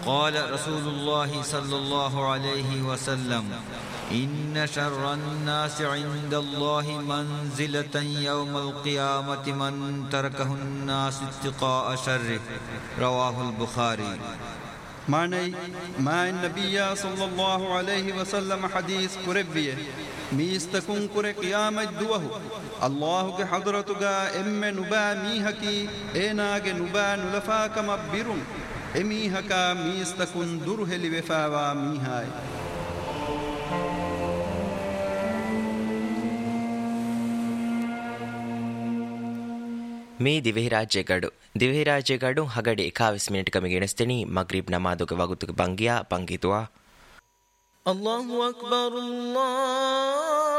قال رسول الله صلى الله عليه وسلم إن شر الناس عند الله منزلة يوم القيامة من تركه الناس اتقاء شره. رواه البخاري. معنی ما النبي صلى الله عليه وسلم حديث قربيه ميستكون قر قيامت دوه الله کے حضرت گا ام نبا میحکی اینا کے نبا نلفا کم بیرم امیحکا میستکون درہلی وفاوا میحائے. මේ දිවෙහි රාජ්‍ය ගඩු හගඩ 21 මිනිටකම ගෙනස්තෙනි මග්රිබ් නමාදුක වගුතුක බංගියා පංගිතුවා الله أكبر الله